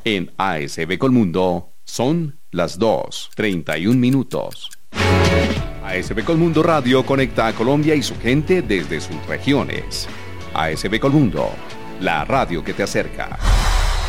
En ASB Colmundo son las 2:31. ASB Colmundo Radio conecta a Colombia y su gente desde sus regiones. ASB Colmundo, la radio que te acerca.